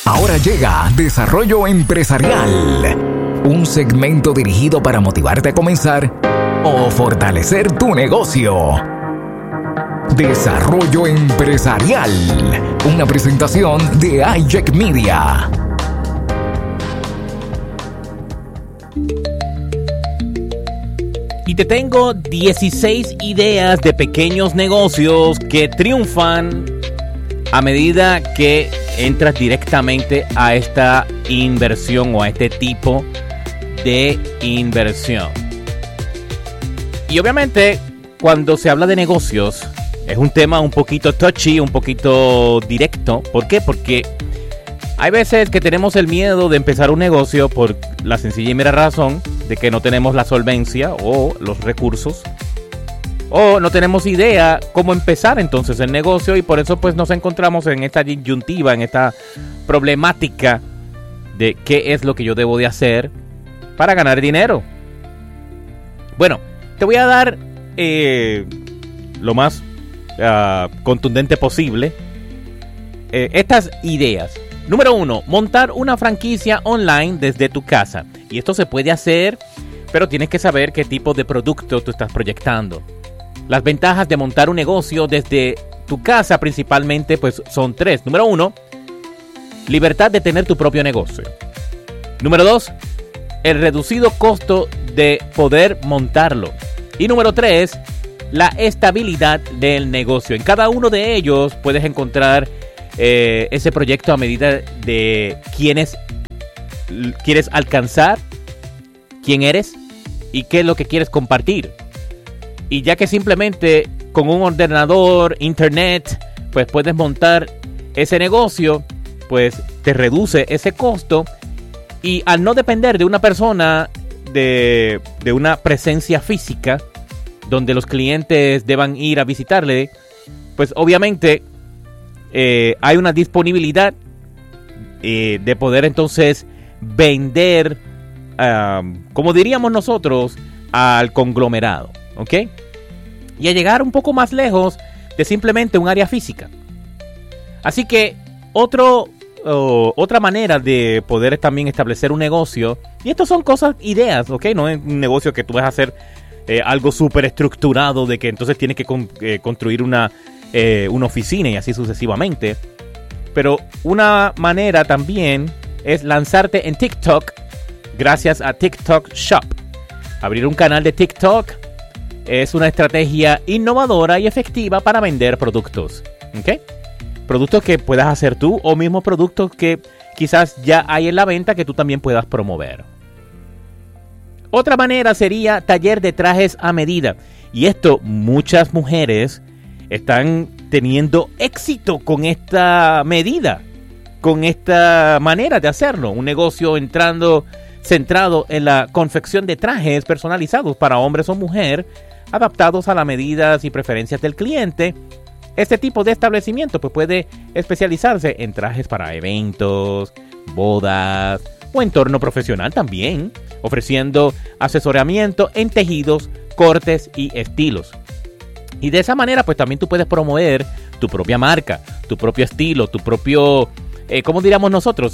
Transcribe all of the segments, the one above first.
Ahora llega Desarrollo Empresarial, un segmento dirigido para motivarte a comenzar o fortalecer tu negocio. Desarrollo Empresarial, una presentación de iJack Media. Y te tengo 16 ideas de pequeños negocios que triunfan a medida que entras directamente a esta inversión o a este tipo de inversión. Y obviamente, cuando se habla de negocios, es un tema un poquito touchy, un poquito directo. ¿Por qué? Porque hay veces que tenemos el miedo de empezar un negocio por la sencilla y mera razón de que no tenemos la solvencia o los recursos, o no tenemos idea cómo empezar entonces el negocio, y por eso pues nos encontramos en esta disyuntiva, en esta problemática de qué es lo que yo debo de hacer para ganar dinero. Bueno, te voy a dar lo más contundente posible estas ideas. Número 1, montar una franquicia online desde tu casa. Y esto se puede hacer, pero tienes que saber qué tipo de producto tú estás proyectando. Las ventajas de montar un negocio desde tu casa principalmente pues son 3. Número 1, libertad de tener tu propio negocio. Número 2, el reducido costo de poder montarlo. Y número 3, la estabilidad del negocio. En cada uno de ellos puedes encontrar ese proyecto a medida de quiénes quieres alcanzar, quién eres y qué es lo que quieres compartir. Y ya que simplemente con un ordenador, internet, pues puedes montar ese negocio, pues te reduce ese costo. Y al no depender de una persona, de una presencia física donde los clientes deban ir a visitarle, pues obviamente hay una disponibilidad de poder entonces vender, como diríamos nosotros, al conglomerado, ¿ok? Y a llegar un poco más lejos de simplemente un área física. Así que otra manera de poder también establecer un negocio, y estos son cosas, ideas, ¿ok? No es un negocio que tú vas a hacer algo súper estructurado de que entonces tienes que construir una oficina y así sucesivamente. Pero una manera también es lanzarte en TikTok gracias a TikTok Shop. Abrir un canal de TikTok es una estrategia innovadora y efectiva para vender productos, ¿ok? Productos que puedas hacer tú o mismos productos que quizás ya hay en la venta que tú también puedas promover. Otra manera sería taller de trajes a medida. Y esto, muchas mujeres están teniendo éxito con esta medida, con esta manera de hacerlo. Un negocio centrado en la confección de trajes personalizados para hombres o mujeres, adaptados a las medidas y preferencias del cliente. Este tipo de establecimiento pues, puede especializarse en trajes para eventos, bodas o entorno profesional también, ofreciendo asesoramiento en tejidos, cortes y estilos. Y de esa manera, pues también tú puedes promover tu propia marca, tu propio estilo, tu propio, ¿cómo diríamos nosotros?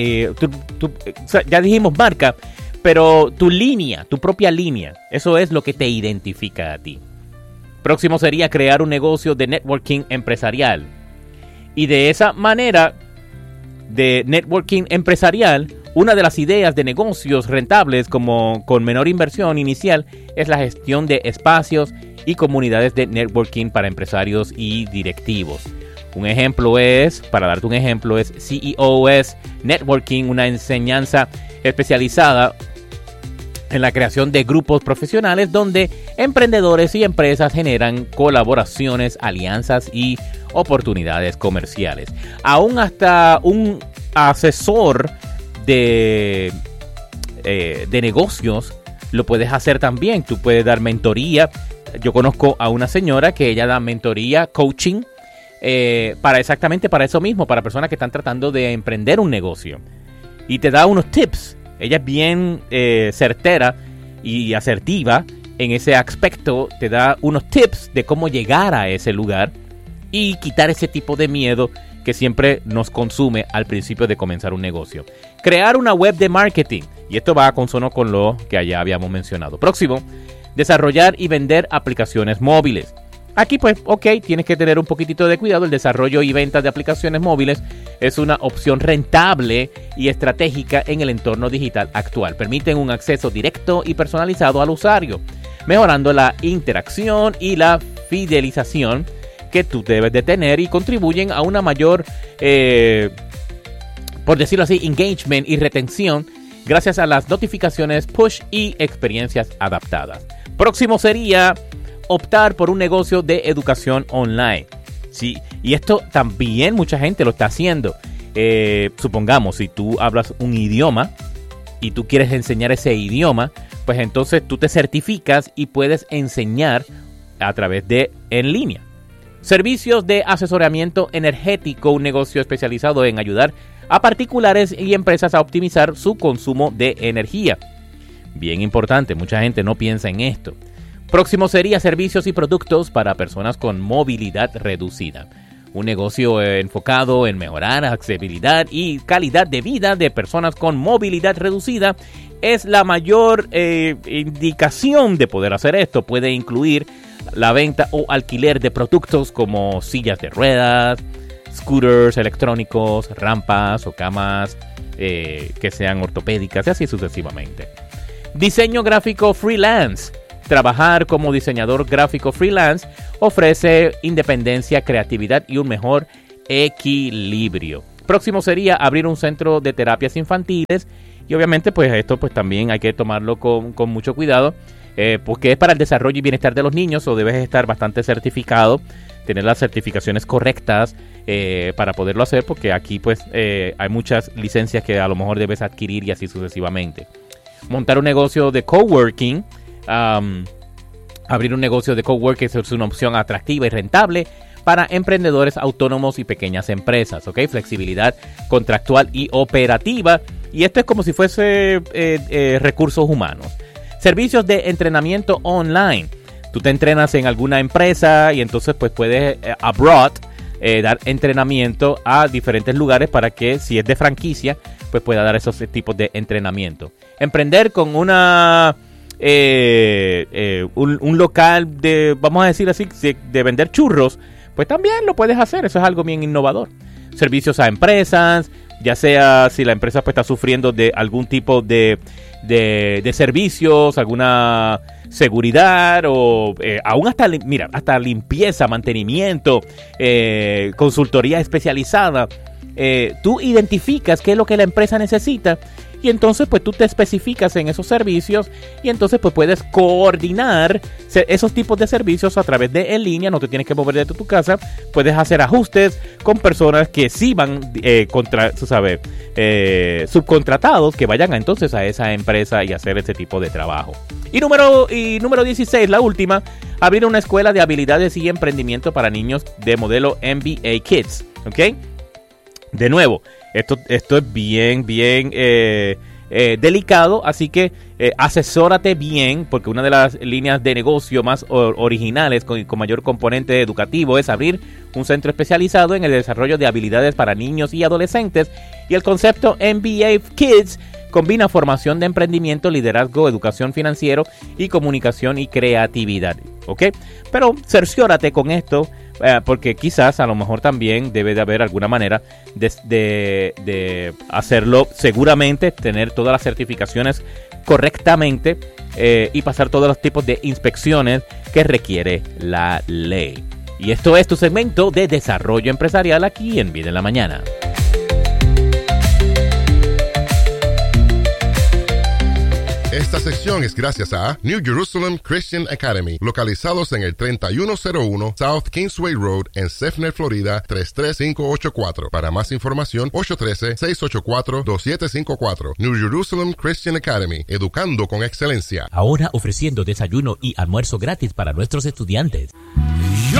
Ya dijimos marca, pero tu línea, tu propia línea. Eso es lo que te identifica a ti. Próximo sería crear un negocio de networking empresarial. Y de esa manera de networking empresarial, una de las ideas de negocios rentables como con menor inversión inicial es la gestión de espacios y comunidades de networking para empresarios y directivos. Un ejemplo es, para darte un ejemplo, es CEOs Networking, una enseñanza especializada en la creación de grupos profesionales donde emprendedores y empresas generan colaboraciones, alianzas y oportunidades comerciales. Aún hasta un asesor de negocios lo puedes hacer también. Tú puedes dar mentoría. Yo conozco a una señora que ella da mentoría, coaching, para eso mismo, para personas que están tratando de emprender un negocio. Y te da unos tips. Ella es bien certera y asertiva en ese aspecto. Te da unos tips de cómo llegar a ese lugar y quitar ese tipo de miedo que siempre nos consume al principio de comenzar un negocio. Crear una web de marketing. Y esto va a consono con lo que allá habíamos mencionado. Próximo, desarrollar y vender aplicaciones móviles. Aquí pues, tienes que tener un poquitito de cuidado. El desarrollo y venta de aplicaciones móviles es una opción rentable y estratégica en el entorno digital actual. Permiten un acceso directo y personalizado al usuario, mejorando la interacción y la fidelización que tú debes de tener y contribuyen a una mayor, por decirlo así, engagement y retención gracias a las notificaciones push y experiencias adaptadas. Próximo sería optar por un negocio de educación online. Sí, y esto también mucha gente lo está haciendo. Supongamos, si tú hablas un idioma y tú quieres enseñar ese idioma, pues entonces tú te certificas y puedes enseñar a través de en línea. Servicios de asesoramiento energético, un negocio especializado en ayudar a particulares y empresas a optimizar su consumo de energía. Bien importante, mucha gente no piensa en esto. Próximo sería servicios y productos para personas con movilidad reducida. Un negocio enfocado en mejorar accesibilidad y calidad de vida de personas con movilidad reducida es la mayor indicación de poder hacer esto. Puede incluir la venta o alquiler de productos como sillas de ruedas, scooters electrónicos, rampas o camas que sean ortopédicas y así sucesivamente. Diseño gráfico freelance. Trabajar como diseñador gráfico freelance ofrece independencia, creatividad y un mejor equilibrio. Próximo sería abrir un centro de terapias infantiles y obviamente pues esto pues también hay que tomarlo con mucho cuidado porque es para el desarrollo y bienestar de los niños, o debes estar bastante certificado, tener las certificaciones correctas para poderlo hacer, porque aquí pues hay muchas licencias que a lo mejor debes adquirir y así sucesivamente. Montar un negocio de coworking. Abrir un negocio de coworking es una opción atractiva y rentable para emprendedores autónomos y pequeñas empresas, ¿ok? Flexibilidad contractual y operativa. Y esto es como si fuese recursos humanos. Servicios de entrenamiento online. Tú te entrenas en alguna empresa y entonces pues puedes abroad dar entrenamiento a diferentes lugares para que, si es de franquicia, pues pueda dar esos tipos de entrenamiento. Emprender con un local de, vamos a decir así, de vender churros, pues también lo puedes hacer. Eso es algo bien innovador. Servicios a empresas, ya sea si la empresa pues está sufriendo de algún tipo de servicios, alguna seguridad o aún hasta limpieza, mantenimiento, consultoría especializada. Tú identificas qué es lo que la empresa necesita y entonces pues tú te especificas en esos servicios y entonces pues puedes coordinar esos tipos de servicios a través de en línea. No te tienes que mover de tu casa, puedes hacer ajustes con personas que sí van subcontratados, que vayan entonces a esa empresa y hacer ese tipo de trabajo. Y número 16, la última, abrir una escuela de habilidades y emprendimiento para niños de modelo MBA Kids, ¿ok? De nuevo, esto es bien delicado, así que asesórate bien, porque una de las líneas de negocio más originales con mayor componente educativo es abrir un centro especializado en el desarrollo de habilidades para niños y adolescentes, y el concepto MBA Kids combina formación de emprendimiento, liderazgo, educación financiero y comunicación y creatividad, ¿ok? Pero cerciórate con esto, porque quizás a lo mejor también debe de haber alguna manera de hacerlo, seguramente tener todas las certificaciones correctamente y pasar todos los tipos de inspecciones que requiere la ley. Y esto es tu segmento de desarrollo empresarial aquí en Vida en la Mañana. Esta sección es gracias a New Jerusalem Christian Academy, localizados en el 3101 South Kingsway Road en Sefner, Florida 33584. Para más información, 813-684-2754. New Jerusalem Christian Academy, educando con excelencia. Ahora ofreciendo desayuno y almuerzo gratis para nuestros estudiantes.